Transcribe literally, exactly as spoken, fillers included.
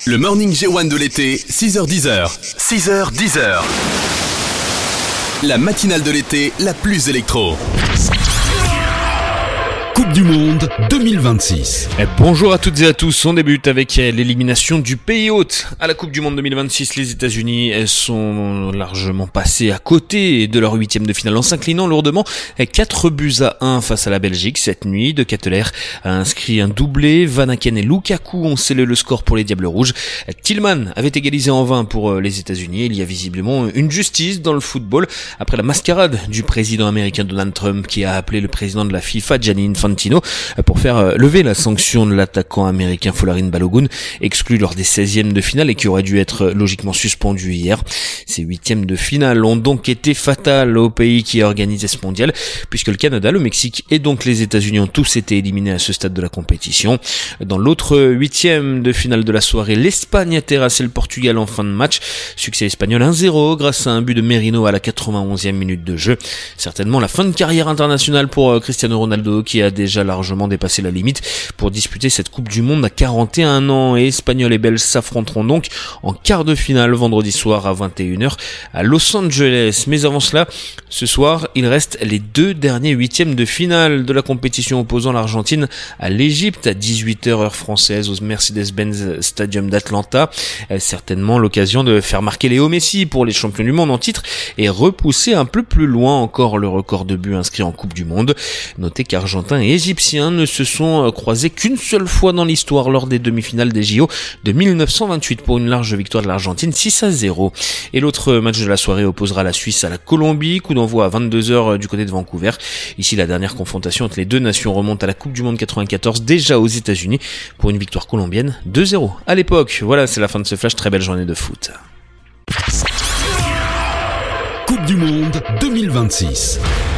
Le Morning G un de l'été, six heures dix. six heures dix. La matinale de l'été la plus électro. Coupe du Monde deux mille vingt-six. Bonjour à toutes et à tous, on débute avec l'élimination du pays hôte. À la Coupe du Monde deux mille vingt-six, les États-Unis sont largement passés à côté de leur huitième de finale en s'inclinant lourdement quatre buts à un face à la Belgique cette nuit. De Ketteler a inscrit un doublé, Van Aken et Lukaku ont scellé le score pour les Diables Rouges. Tillman avait égalisé en vain pour les États-Unis. Il y a visiblement une justice dans le football après la mascarade du président américain Donald Trump qui a appelé le président de la FIFA, Gianni Infantino, pour faire lever la sanction de l'attaquant américain Folarin Balogun, exclu lors des seizièmes de finale et qui aurait dû être logiquement suspendu hier. Ces huitièmes de finale ont donc été fatales au pays qui a organisé ce mondial, puisque le Canada, le Mexique et donc les États-Unis ont tous été éliminés à ce stade de la compétition. Dans l'autre huitième de finale de la soirée, l'Espagne a terrassé le Portugal en fin de match. Succès espagnol un zéro grâce à un but de Merino à la quatre-vingt-onzième minute de jeu. Certainement la fin de carrière internationale pour Cristiano Ronaldo qui a déjà largement dépassé la limite pour disputer cette Coupe du Monde à quarante et un ans, et Espagnols et Belges s'affronteront donc en quart de finale vendredi soir à vingt et une heures à Los Angeles. Mais avant cela, ce soir, il reste les deux derniers huitièmes de finale de la compétition opposant l'Argentine à l'Égypte à dix-huit heures heure française au Mercedes-Benz Stadium d'Atlanta. Certainement l'occasion de faire marquer Léo Messi pour les champions du monde en titre et repousser un peu plus loin encore le record de buts inscrits en Coupe du Monde. Notez qu'Argentins et Égyptiens ne se sont croisés qu'une seule fois dans l'histoire lors des demi-finales des J O de mille neuf cent vingt-huit pour une large victoire de l'Argentine six à zéro. Et l'autre match de la soirée opposera la Suisse à la Colombie, coup d'envoi à vingt-deux heures du côté de Vancouver. Ici, la dernière confrontation entre les deux nations remonte à la Coupe du Monde quatre-vingt-quatorze, déjà aux États-Unis, pour une victoire colombienne deux zéro à l'époque. Voilà, c'est la fin de ce flash, très belle journée de foot. Coupe du Monde deux mille vingt-six.